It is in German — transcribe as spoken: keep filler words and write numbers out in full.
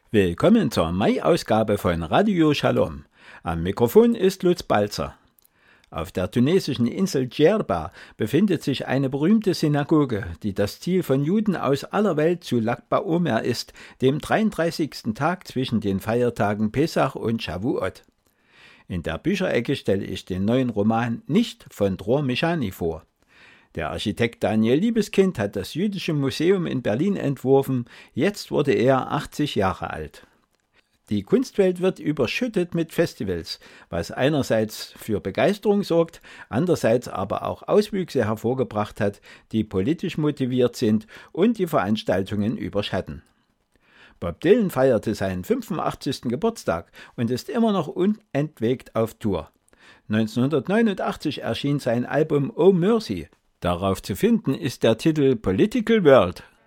Willkommen zur Mai-Ausgabe von Radio Shalom. Am Mikrofon ist Lutz Balzer. Auf der tunesischen Insel Djerba befindet sich eine berühmte Synagoge, die das Ziel von Juden aus aller Welt zu Lag BaOmer ist, dem dreiunddreißigsten Tag zwischen den Feiertagen Pesach und Shavuot. In der Bücherecke stelle ich den neuen Roman Nicht von Dror Meshani vor. Der Architekt Daniel Liebeskind hat das Jüdische Museum in Berlin entworfen, jetzt wurde er achtzig Jahre alt. Die Kunstwelt wird überschüttet mit Festivals, was einerseits für Begeisterung sorgt, andererseits aber auch Auswüchse hervorgebracht hat, die politisch motiviert sind und die Veranstaltungen überschatten. Bob Dylan feierte seinen fünfundachtzigsten Geburtstag und ist immer noch unentwegt auf Tour. neunzehnhundertneunundachtzig erschien sein Album Oh Mercy. Darauf zu finden ist der Titel Political World.